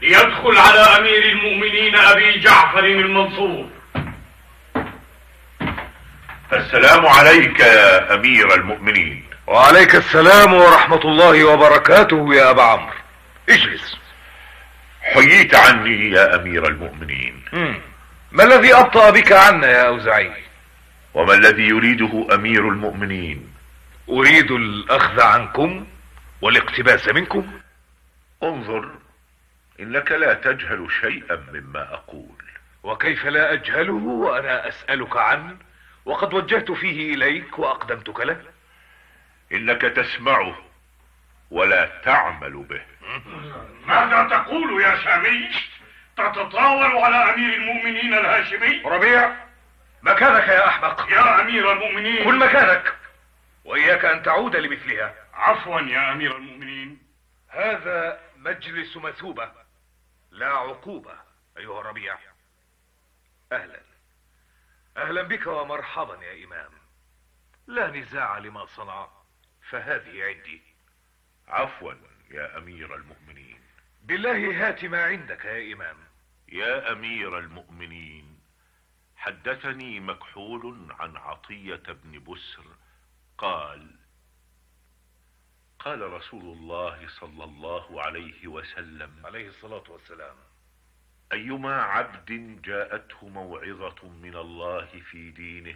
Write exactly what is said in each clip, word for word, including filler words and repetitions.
ليدخل على أمير المؤمنين أبي جعفر المنصور. السلام عليك يا أمير المؤمنين. وعليك السلام ورحمة الله وبركاته يا أبا عمرو. اجلس. حييت عني يا أمير المؤمنين. مم. ما الذي أبطأ بك عنا يا أوزعي؟ وما الذي يريده أمير المؤمنين؟ أريد الأخذ عنكم والاقتباس منكم. انظر، إنك لا تجهل شيئا مما أقول. وكيف لا أجهله وأنا أسألك عنه وقد وجهت فيه إليك وأقدمتك له؟ إنك تسمعه ولا تعمل به. ماذا تقول يا شامي؟ تتطاول على أمير المؤمنين الهاشمي؟ ربيع، مكانك يا أحمق. يا أمير المؤمنين كن مكانك، وإياك أن تعود لمثلها. عفوا يا أمير المؤمنين. هذا مجلس مثوبة لا عقوبة أيها الربيع. أهلا أهلا بك ومرحبا يا إمام. لا نزاع لما صنع، فهذه عندي. عفوا يا أمير المؤمنين. بالله هات ما عندك يا إمام. يا أمير المؤمنين، حدثني مكحول عن عطية بن بسر قال قال رسول الله صلى الله عليه وسلم عليه الصلاة والسلام: أيما عبد جاءته موعظة من الله في دينه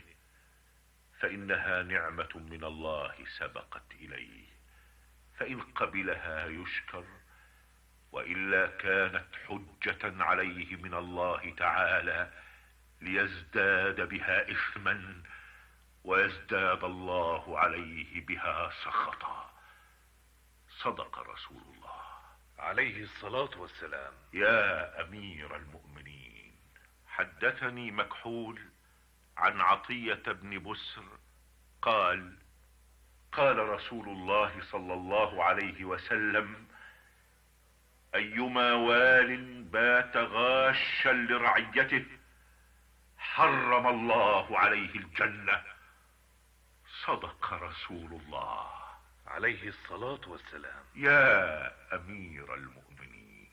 فإنها نعمة من الله سبقت إليه، فإن قبلها يشكر، وإلا كانت حجة عليه من الله تعالى ليزداد بها إثما، ويزداد الله عليه بها سخطا. صدق رسول الله عليه الصلاة والسلام. يا أمير المؤمنين، حدثني مكحول عن عطية بن بسر قال قال رسول الله صلى الله عليه وسلم: أيما وال بات غاشا لرعيته حرم الله عليه الجنة. صدق رسول الله عليه الصلاة والسلام. يا أمير المؤمنين،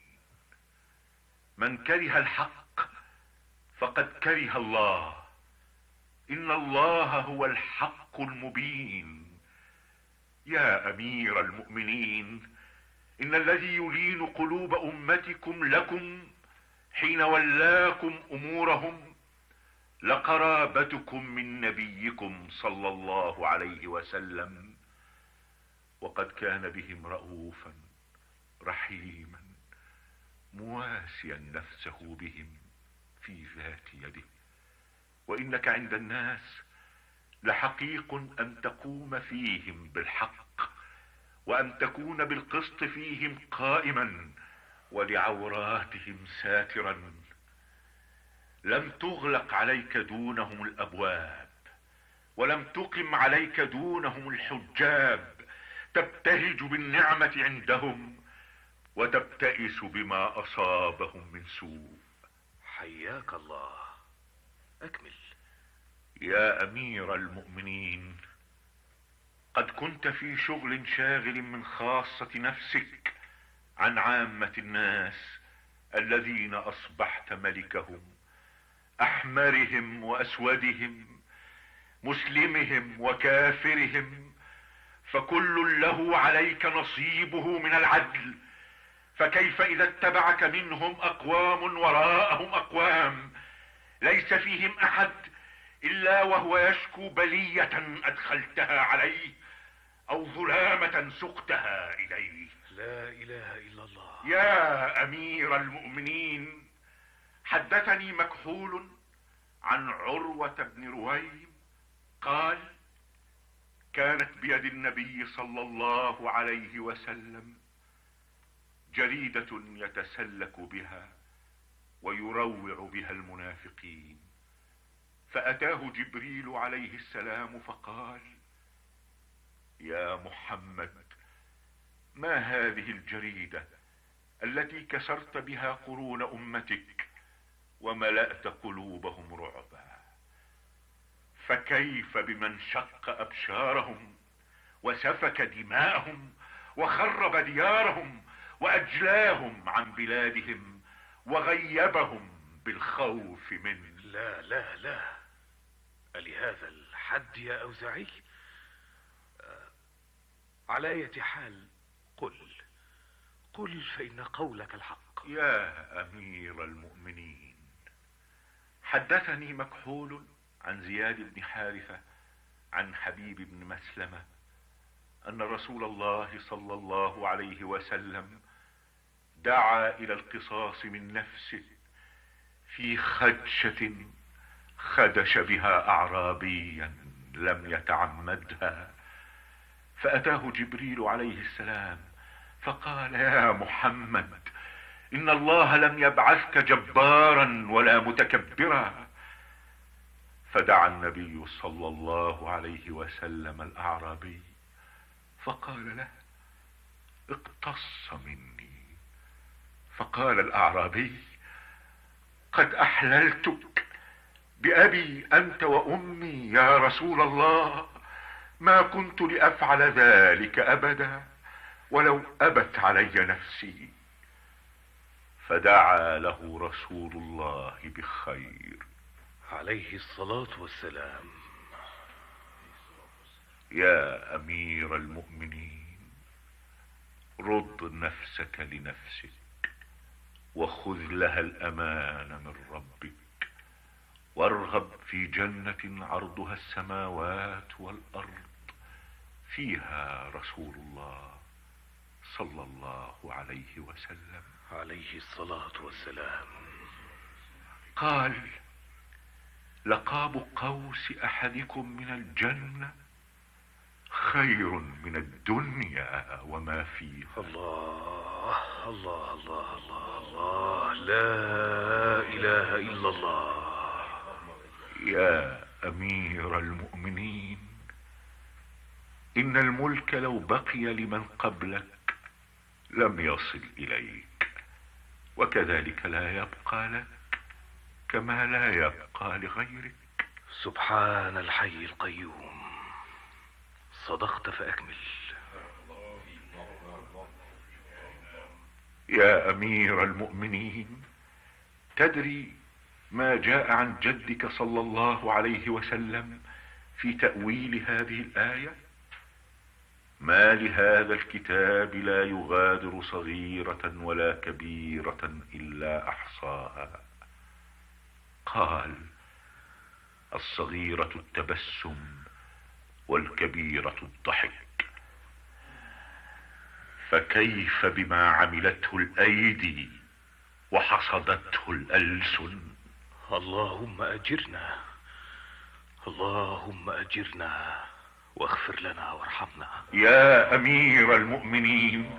من كره الحق فقد كره الله، إن الله هو الحق المبين. يا أمير المؤمنين، إن الذي يلين قلوب أمتكم لكم حين ولاكم أمورهم لقرابتكم من نبيكم صلى الله عليه وسلم، وقد كان بهم رؤوفا رحيما مواسيا نفسه بهم في ذات يده. وإنك عند الناس لحقيق أن تقوم فيهم بالحق، وأن تكون بالقسط فيهم قائما، ولعوراتهم ساترا. لم تغلق عليك دونهم الأبواب، ولم تقم عليك دونهم الحجاب، تبتهج بالنعمة عندهم وتبتئس بما أصابهم من سوء. حياك الله، أكمل. يا أمير المؤمنين، قد كنت في شغل شاغل من خاصة نفسك عن عامة الناس الذين أصبحت ملكهم، أحمرهم وأسودهم، مسلمهم وكافرهم، فكل له عليك نصيبه من العدل. فكيف إذا اتبعك منهم أقوام وراءهم أقوام ليس فيهم أحد إلا وهو يشكو بلية أدخلتها عليه أو ظلامة سقتها إليه؟ لا إله إلا الله. يا أمير المؤمنين، حدثني مكحول عن عروة بن رويم قال كانت بيد النبي صلى الله عليه وسلم جريدة يتسلك بها ويروع بها المنافقين، فأتاه جبريل عليه السلام فقال: يا محمد، ما هذه الجريدة التي كسرت بها قرون أمتك وملأت قلوبهم رعبا؟ فكيف بمن شق أبشارهم وسفك دماءهم وخرب ديارهم وأجلاهم عن بلادهم وغيبهم بالخوف منه. لا لا لا، ألهذا الحد يا أوزاعي؟ آه، على أي حال قل قل فإن قولك الحق. يا أمير المؤمنين، حدثني مكحول عن زياد بن حارثة عن حبيب بن مسلمة أن رسول الله صلى الله عليه وسلم دعا إلى القصاص من نفسه في خدشة خدش بها أعرابيا لم يتعمدها، فأتاه جبريل عليه السلام فقال: يا محمد، إن الله لم يبعثك جبارا ولا متكبرا. فدعا النبي صلى الله عليه وسلم الأعرابي فقال له: اقتص مني. فقال الأعرابي: قد أحللتك بأبي أنت وأمي يا رسول الله، ما كنت لأفعل ذلك أبدا ولو أبت علي نفسي. فدعا له رسول الله بخير عليه الصلاة والسلام. يا أمير المؤمنين، رد نفسك لنفسك وخذ لها الأمان من ربك، وارغب في جنة عرضها السماوات والأرض فيها رسول الله صلى الله عليه وسلم عليه الصلاة والسلام. قال: لقاب قوس أحدكم من الجنة خير من الدنيا وما فيها. الله الله الله الله الله، لا إله إلا الله. يا أمير المؤمنين، إن الملك لو بقي لمن قبلك لم يصل إليك، وكذلك لا يبقى لك كما لا يبقى لغيرك. سبحان الحي القيوم، صدقت فأكمل. يا أمير المؤمنين، تدري ما جاء عن جدك صلى الله عليه وسلم في تأويل هذه الآية؟ ما لهذا الكتاب لا يغادر صغيرة ولا كبيرة إلا أحصاها. قال: الصغيرة التبسم والكبيرة الضحك. فكيف بما عملته الأيدي وحصدته الألسن؟ اللهم أجرنا، اللهم أجرنا واغفر لنا وارحمنا. يا أمير المؤمنين،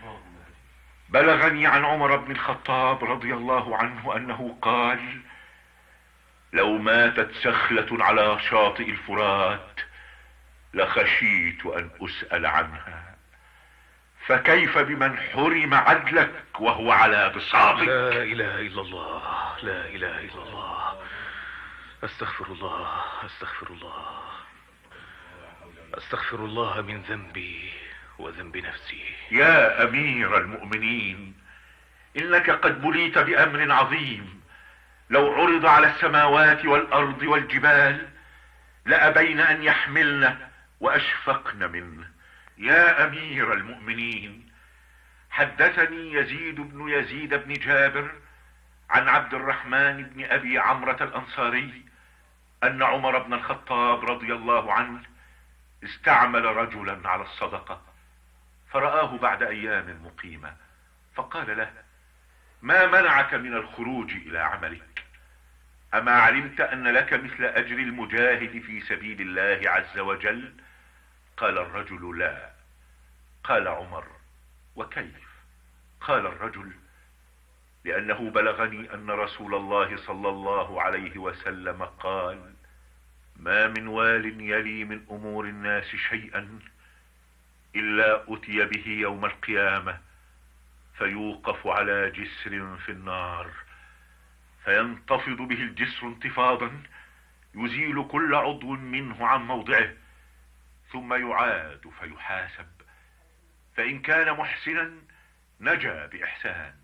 بلغني عن عمر بن الخطاب رضي الله عنه أنه قال: لو ماتت سخلة على شاطئ الفرات لخشيت أن أسأل عنها، فكيف بمن حرم عدلك وهو على بساطك؟ لا إله إلا الله، لا إله إلا الله. أستغفر الله أستغفر الله أستغفر الله من ذنبي وذنب نفسي. يا أمير المؤمنين، إنك قد بليت بأمر عظيم، لو عرض على السماوات والأرض والجبال لأبين أن يحملن وأشفقن منه. يا أمير المؤمنين، حدثني يزيد بن يزيد بن جابر عن عبد الرحمن بن أبي عمرة الأنصاري أن عمر بن الخطاب رضي الله عنه استعمل رجلا على الصدقة، فرآه بعد أيام مقيمة فقال له: ما منعك من الخروج إلى عملك؟ أما علمت أن لك مثل أجر المجاهد في سبيل الله عز وجل؟ قال الرجل: لا. قال عمر: وكيف؟ قال الرجل: لأنه بلغني أن رسول الله صلى الله عليه وسلم قال: ما من وال يلي من أمور الناس شيئا إلا أتي به يوم القيامة فيوقف على جسر في النار، فينتفض به الجسر انتفاضا يزيل كل عضو منه عن موضعه، ثم يعاد فيحاسب، فإن كان محسنا نجا بإحسان.